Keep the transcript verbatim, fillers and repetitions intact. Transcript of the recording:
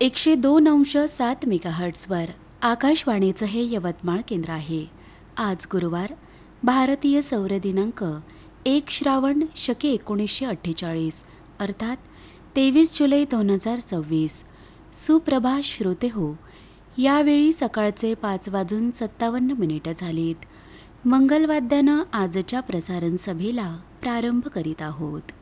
एकशे दोन अंश सात मेगाहर्ट्झवर आकाशवाणीचं हे यवतमाळ केंद्र आहे. आज गुरुवार, भारतीय सौर दिनांक एक श्रावण शके एकोणीसशे अठ्ठेचाळीस अर्थात तेवीस जुलै दोन हजार सव्वीस. सुप्रभात श्रोते हो. यावेळी सकाळचे पाच वाजून सत्तावन्न मिनिटं झालीत. मंगलवाद्यानं आजच्या प्रसारण सभेला प्रारंभ करीत आहोत.